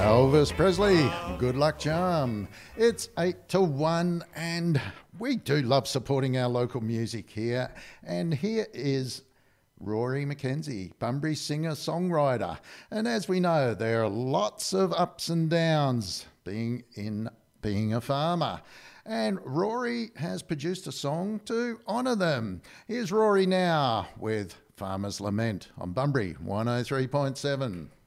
Elvis Presley, Good Luck Charm. It's 8 to 1 and we do love supporting our local music here. And here is Rory McKenzie, Bunbury singer-songwriter. And as we know, there are lots of ups and downs being a farmer. And Rory has produced a song to honour them. Here's Rory now with Farmer's Lament on Bunbury 103.7.